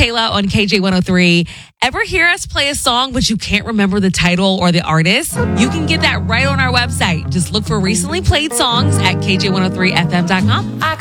Kayla on KJ103. Ever hear us play a song but you can't remember the title or the artist? You can get that right on our website. Just look for recently played songs at KJ103FM.com.